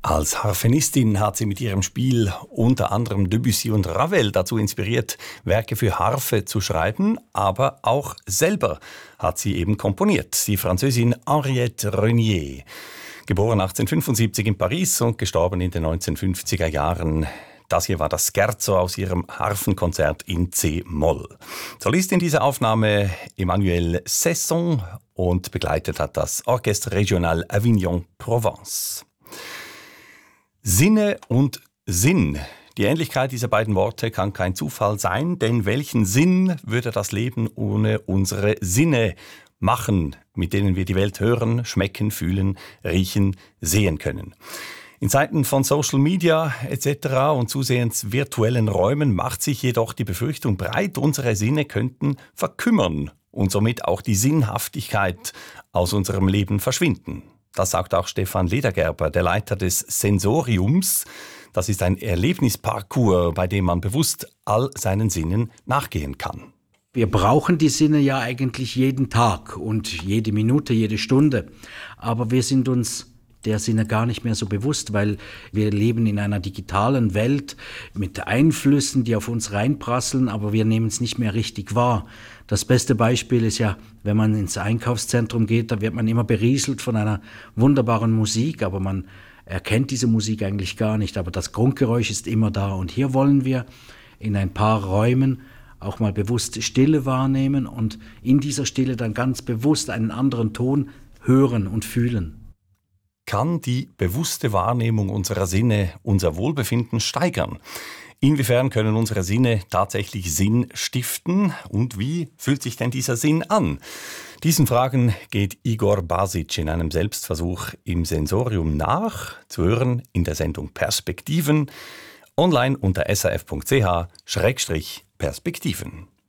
Als Harfenistin hat sie mit ihrem Spiel unter anderem Debussy und Ravel dazu inspiriert, Werke für Harfe zu schreiben, aber auch selber hat sie eben komponiert. Die Französin Henriette Renier, geboren 1875 in Paris und gestorben in den 1950er Jahren. Das hier war das Scherzo aus ihrem Harfenkonzert in C-Moll. Solistin dieser Aufnahme Emmanuel Cesson und begleitet hat das Orchestre Régional Avignon-Provence. Sinne und Sinn. Die Ähnlichkeit dieser beiden Worte kann kein Zufall sein, denn welchen Sinn würde das Leben ohne unsere Sinne machen, mit denen wir die Welt hören, schmecken, fühlen, riechen, sehen können? In Zeiten von Social Media etc. und zusehends virtuellen Räumen macht sich jedoch die Befürchtung breit, unsere Sinne könnten verkümmern und somit auch die Sinnhaftigkeit aus unserem Leben verschwinden. Das sagt auch Stefan Ledergerber, der Leiter des Sensoriums. Das ist ein Erlebnisparcours, bei dem man bewusst all seinen Sinnen nachgehen kann. Wir brauchen die Sinne ja eigentlich jeden Tag und jede Minute, jede Stunde. Aber wir sind uns der Sinne gar nicht mehr so bewusst, weil wir leben in einer digitalen Welt mit Einflüssen, die auf uns reinprasseln, aber wir nehmen es nicht mehr richtig wahr. Das beste Beispiel ist ja, wenn man ins Einkaufszentrum geht, da wird man immer berieselt von einer wunderbaren Musik, aber man erkennt diese Musik eigentlich gar nicht, aber das Grundgeräusch ist immer da. Und hier wollen wir in ein paar Räumen auch mal bewusst Stille wahrnehmen und in dieser Stille dann ganz bewusst einen anderen Ton hören und fühlen. Kann die bewusste Wahrnehmung unserer Sinne unser Wohlbefinden steigern? Inwiefern können unsere Sinne tatsächlich Sinn stiften? Und wie fühlt sich denn dieser Sinn an? Diesen Fragen geht Igor Basic in einem Selbstversuch im Sensorium nach, zu hören in der Sendung Perspektiven, online unter srf.ch/Perspektiven.